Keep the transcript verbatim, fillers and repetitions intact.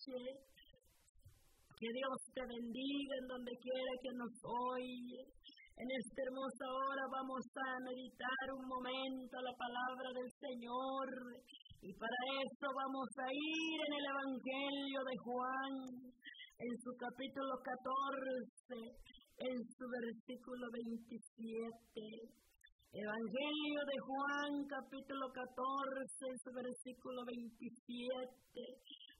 noche. Que Dios te bendiga en donde quiera que nos oye. En esta hermosa hora vamos a meditar un momento la palabra del Señor. Y para eso vamos a ir en el Evangelio de Juan, en su capítulo catorce, en su versículo veintisiete. Evangelio de Juan, capítulo catorce, en su versículo veintisiete.